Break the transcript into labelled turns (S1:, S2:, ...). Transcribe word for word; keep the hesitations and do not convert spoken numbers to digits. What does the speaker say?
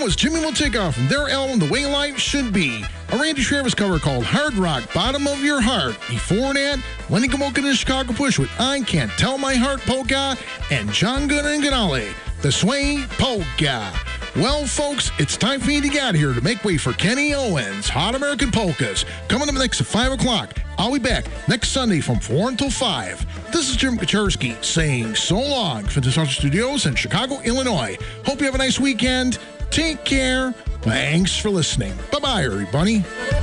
S1: was Jimmy Motica from their album The Way Life Should Be. A Randy Travis cover called Hard Rock, Bottom of Your Heart. Before that, Lenny Gomulka and the Chicago Push with I Can't Tell My Heart Polka, and John Good and Ganale, The Sway Polka. Well, folks, it's time for you to get out here to make way for Kenny Owens, Hot American Polkas. Coming up next at five o'clock. I'll be back next Sunday from four until five. This is Jim Kaczorski saying so long from the Central Studios in Chicago, Illinois. Hope you have a nice weekend. Take care. Thanks for listening. Bye-bye, everybody.